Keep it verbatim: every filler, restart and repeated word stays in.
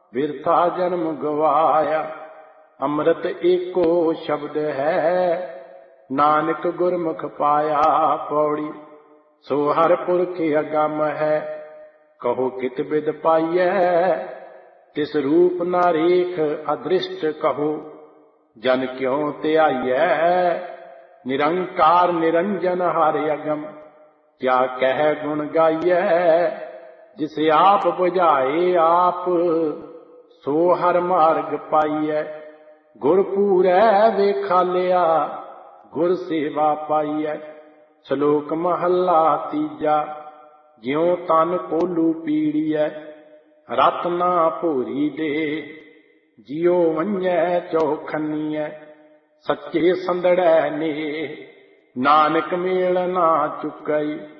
बिरथा जन्म गवाया। अमृत एको शब्द है, नानक गुरमुख पाया। पौड़ी सो हर पुरख अगम है, कहो कित बिद पाइय। तिस रूप ना रेख अदृष्ट कहो, जन क्यों त्याइय। निरंकार निरंजन हर अगम, क्या कह गुण गाइय। जिसे आप बुझाए आप, सो हर मार्ग पाइय। गुर पूरै वेखालिया, गुर सेवा पाइय। श्लोक महला तीजा, ज्यों तन कोलू पीड़िय। रत्ना भोरी दे, जियो वंजै चौखनीय। सच्चे संदड़ै ने, नानक मेल ना चुकई।